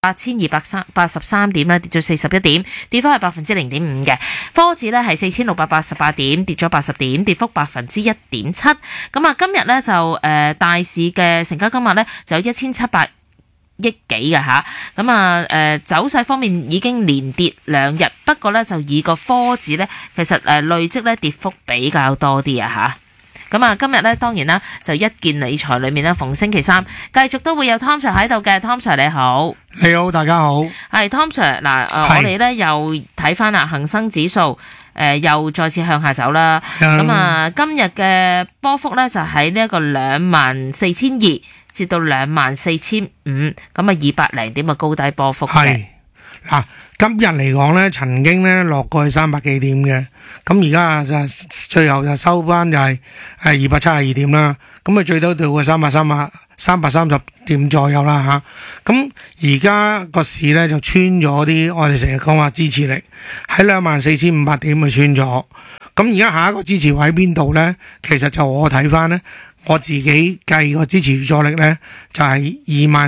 8283點咧，跌咗41點，跌幅係0.5%嘅。科指咧係4688點，跌咗80點，跌幅1.7%。咁啊，今日咧就大市嘅成交金額咧就有1700億幾嘅吓，咁啊走勢方面已經連跌2日，不過咧就以個科指咧，其實累積咧跌幅比較多啲啊吓。咁啊今日咧當然啦，就一件理財裏面咧，逢星期三繼續都會有 Tom Sir 喺度嘅。Tom Sir 你好。 你好，大家好。 係 Tom Sir 嗱，我哋咧又睇翻啦，恒生指數又再次向下走啦。咁啊今日嘅波幅咧就喺呢一個24,200至到24,500，咁啊200零點嘅高低波幅啫。 係嗱，今日嚟講咧，曾經咧落過去300幾點嘅，咁而家就最後就收翻就係272點啦。咁啊最多到過330點左右啦吓。咁而家個市咧就穿咗啲，我哋成日講話支持力喺24,500點咪穿咗。咁而家下一個支持位喺邊度咧？其實就我睇翻咧。我自己計個支持阻力呢，就係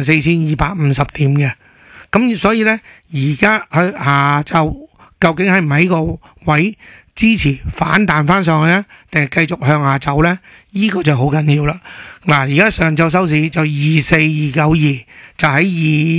24,250點嘅，咁所以呢，而家去下晝究竟係唔係呢個位支持反彈翻上去呢，定係繼續向下走呢？呢個就好緊要啦。嗱，而家上晝收市就24,292，就喺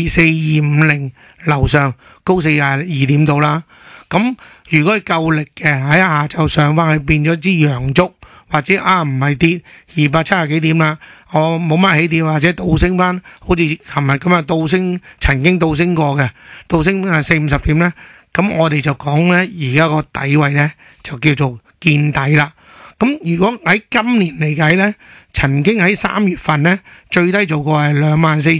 24,250樓上高42點度啦。咁如果係夠力嘅，喺下晝上翻去變咗支陽燭。或者唔係跌270幾點啦，我冇乜起跌或者倒升翻，好似琴日咁啊，倒升曾經倒升過嘅，倒升40-50點咧，咁我哋就講咧，而家個底位咧就叫做見底啦。咁如果喺今年嚟計咧，曾經喺3月份咧最低做過係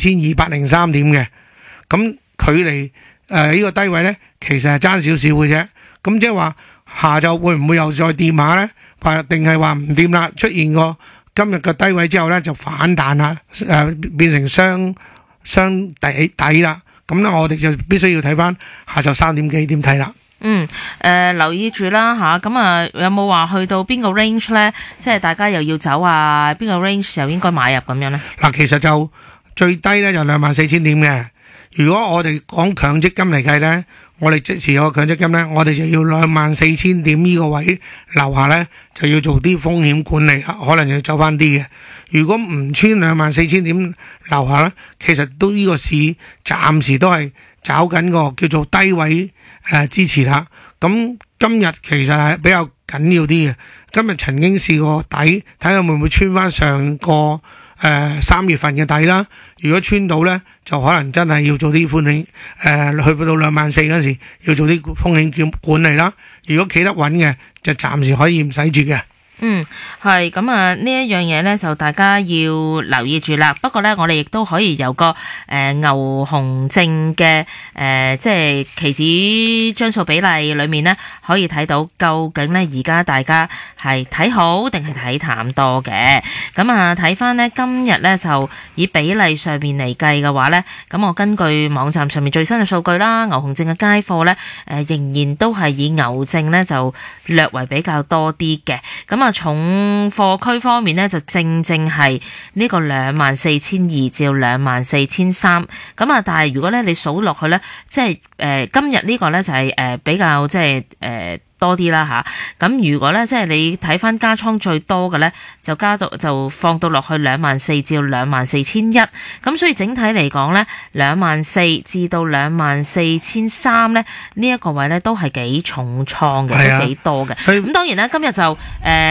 24,203點嘅，咁距離呢個低位咧其實係爭少少嘅啫。咁即係話下晝會唔會又再掂下咧？定係話唔掂啦？出現過今日嘅低位之後咧，就反彈啦，變成雙底啦。咁咧，我哋就必須要睇翻下晝3點幾點睇啦。 留意住啦吓，咁有冇話去到邊個 range 咧？即係大家又要走啊？邊個 range 又應該買入咁樣咧？ 嗱，其實就最低咧就24,000點嘅。如果我哋講強積金嚟計咧，我哋即時有個強積金咧，我哋就要24,000點呢個位樓下咧，就要做啲風險管理啦，可能要走翻啲嘅。如果唔穿24,000點樓下咧，其實都呢個市暫時都係找緊個叫做低位支持啦。咁今日其實係比較緊要啲嘅。今日曾經試過底，睇下會唔會穿翻上個3月份嘅底啦。如果穿到咧，就可能真係要做啲風險去到24,000嗰時要做啲風險管理啦。如果企得穩嘅，就暫時可以唔使住嘅。 係咁啊！呢一樣嘢咧，就大家要留意住啦。不過咧，我哋亦都可以由個牛熊證嘅即係期指張數比例裏面咧，可以睇到究竟咧而家大家係睇好定係睇淡多嘅。咁啊，睇翻咧今日咧就以比例上面嚟計嘅話咧，咁我根據網站上面最新嘅數據啦，牛熊證嘅街貨咧仍然都係以牛證咧就略為比較多啲嘅。咁啊，重貨區方面咧，就正係呢個24,200至到24,300。咁啊，但係如果咧你數落去咧，即係今日呢個咧就係比較即係多啲啦吓。咁如果咧即係你睇翻加倉最多嘅咧，就放到落去24,000至到24,100。咁所以整體嚟講咧，24,000至到24,300咧呢一個位咧都係幾重倉嘅，都幾多嘅。咁當然啦，今日就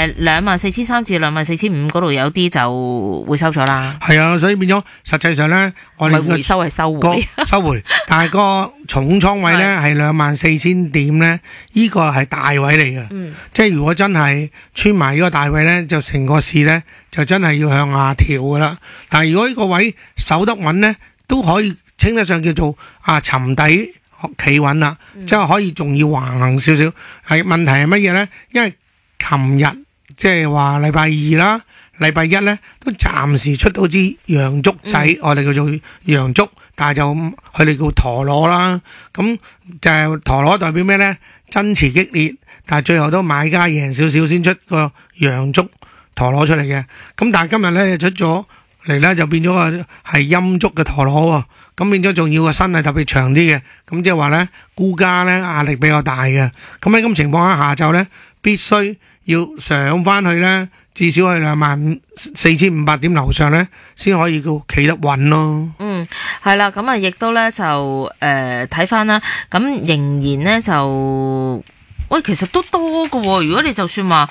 24,300至24,500嗰度有啲就回收咗啦。 係啊，所以變咗實際上咧，我哋回收係收回， 但係個重倉位咧係24,000點咧，呢個係大位嚟嘅。即係如果真係穿埋呢個大位咧，就成個市咧就真係要向下調噶啦。但係如果呢個位守得穩咧，都可以稱得上叫做沉底企穩啦，即係可以仲要橫行少少。係問題係乜嘢咧？因為琴日即係話禮拜二啦、禮拜一咧都暫時出到支陽燭仔，我哋叫做陽燭，但係就佢哋叫陀螺啦。咁就係陀螺代表咩咧？爭持激烈，但係最後都買家贏少少先出個陽燭陀螺出嚟嘅。咁但係今日咧出咗嚟咧，就變咗個係陰燭嘅陀螺喎。咁變咗仲要個身係特別長啲嘅，咁即係話咧沽家咧壓力比較大嘅。咁喺咁情況下，下晝咧必須要上翻去咧，至少係24,500點樓上咧，先可以叫企得穩咯。 係啦，咁啊亦都咧就睇翻啦，咁仍然咧就喂，其實都多㗎喎。如果你就算話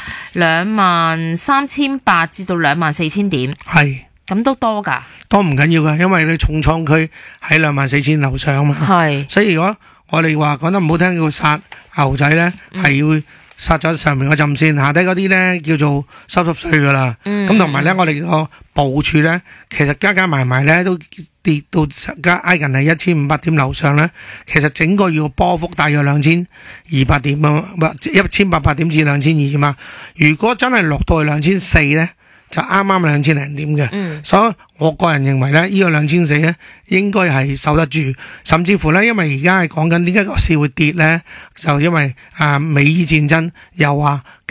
23,800至到24,000點， 係咁都多㗎。 多唔緊要㗎，因為你重創區喺24,000樓上嘛。 係， 所以如果我哋話講得唔好聽，叫殺牛仔咧，係要殺咗上面嗰陣先，下底嗰啲咧叫做濕碎噶啦。咁同埋咧，我哋個部署咧，其實加埋埋咧都跌到挨近係1,500點樓上咧。其實整個要波幅大約2,200點啊，1,800點至2,200嘛。如果真係落到去2,400咧，就啱啱2,000零點嘅。所以我個人認為咧，呢個2,400咧應該係守得住，甚至乎咧，因為而家係講緊點解個市會跌咧，就因為美伊戰爭又話。